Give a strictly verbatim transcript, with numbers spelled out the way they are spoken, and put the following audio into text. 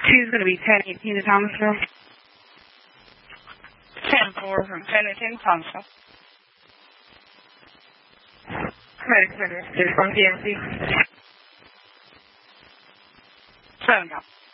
She's going to be ten eighteen to Thomasville. ten four from ten eighteen to Thomasville. Medic Center is from P M C. seven go.